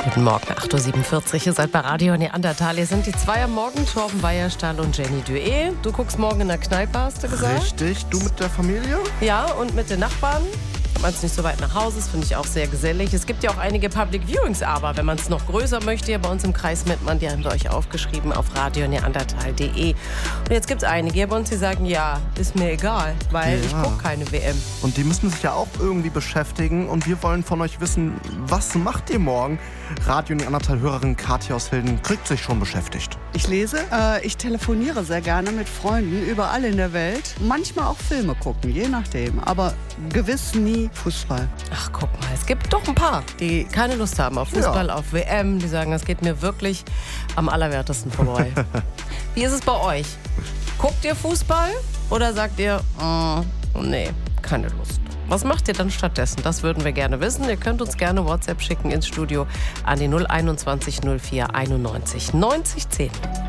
Guten Morgen, 8.47 Uhr. Ihr seid bei Radio Neandertal. Hier sind die zwei am Morgen, Torben Weierstahl und Jenny Dué. Du guckst morgen in der Kneipe, hast du gesagt? Richtig. Du mit der Familie? Ja, und mit den Nachbarn. Wenn man es nicht so weit nach Hause ist, finde ich auch sehr gesellig. Es gibt ja auch einige Public Viewings, aber wenn man es noch größer möchte, hier bei uns im Kreis Mettmann, die haben wir euch aufgeschrieben auf radioneandertal.de. Und jetzt gibt es einige hier bei uns, die sagen, ja, ist mir egal, weil ich gucke keine WM. Und die müssen sich ja auch irgendwie beschäftigen. Und wir wollen von euch wissen, was macht ihr morgen? Radio Neandertal-Hörerin Katja aus Hilden kriegt sich schon beschäftigt. Ich lese, ich telefoniere sehr gerne mit Freunden überall in der Welt. Manchmal auch Filme gucken, je nachdem. Aber gewiss nie Fußball. Ach, guck mal, es gibt doch ein paar, die keine Lust haben auf Fußball, auf WM. Die sagen, das geht mir wirklich am allerwertesten vorbei. Wie ist es bei euch? Guckt ihr Fußball oder sagt ihr, nee, keine Lust? Was macht ihr dann stattdessen? Das würden wir gerne wissen. Ihr könnt uns gerne WhatsApp schicken ins Studio an die 021 04 91 90 10.